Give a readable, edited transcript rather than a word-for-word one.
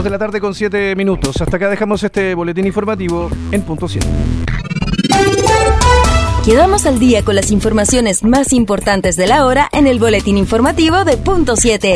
2 de la tarde con 7 minutos. Hasta acá dejamos este boletín informativo en punto 7. Quedamos al día con las informaciones más importantes de la hora en el boletín informativo de punto 7.